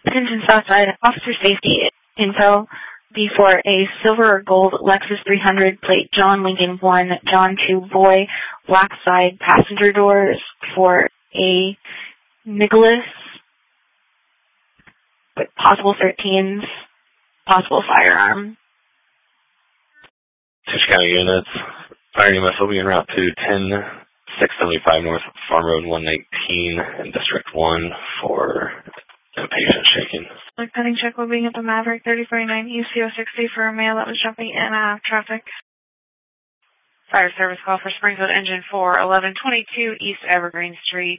Attention Southside, officer safety info. Be for a silver or gold Lexus 300 plate John Lincoln 1, John 2 boy, black side passenger doors for a Nicholas with possible 13s, possible firearm. Tisch County units, fire EMS will be en route to 10675 North Farm Road 119 in District 1 for a patient shaking. Cutting check will be at the Maverick 3049 East CO60 for a male that was jumping in and out of traffic. Fire service call for Springfield Engine 4, 1122 East Evergreen Street.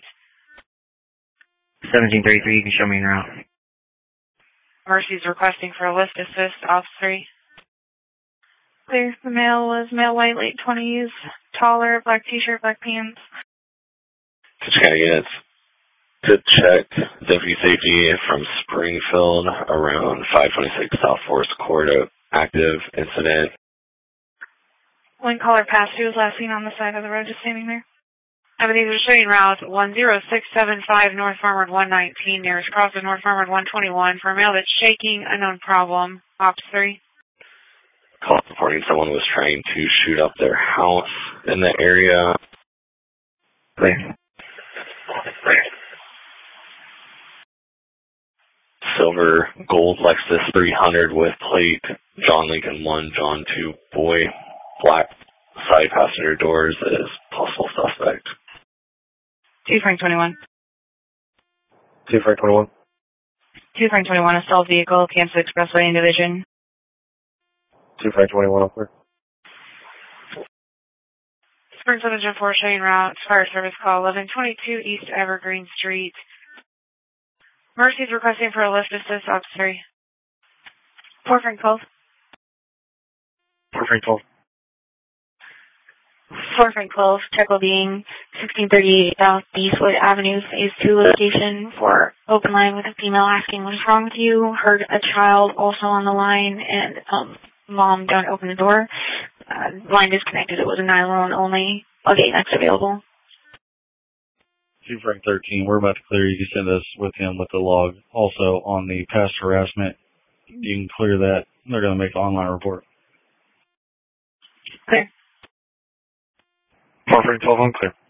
1733, you can show me en route. Mercy's requesting for a lift assist, officer. Clear. The male was male white, late 20s, taller, black t-shirt, black pants. Tisch County units to check deputy safety from Springfield around 526 South Forest Court, active incident. One caller passed. He was last seen on the side of the road, just standing there. Ebenezer showing route 10675 North Farm Road 119, nearest crossing North Farm Road 121 for a male that's shaking, unknown problem. Ops 3. Call reporting someone was trying to shoot up their house in the area. Clear. Silver gold Lexus 300 with plate John Lincoln 1, John 2 boy, black side passenger doors is possible suspect. 2 Frank 21. 2 Frank 21. 2 Frank 21, a stalled vehicle, Kansas Expressway in Division. 2 Frank 21, up there. Springfield Engine 4 showing route, fire service call 1122 East Evergreen Street. Mercy's requesting for a lift assist, officer. 4 Frank 12. 4 Frank 12. 4 Frank 12, check will being 1638 South Eastwood Avenue, Phase 2 location for open line with a female asking what is wrong with you. Heard a child also on the line and mom, don't open the door. Line disconnected. It was a 911 only. Okay, next available. 2 Frank 13, we're about to clear. You can send us with him with the log. Also, on the past harassment, you can clear that. They're going to make an online report. Clear. 4 Frank 12, I'm clear.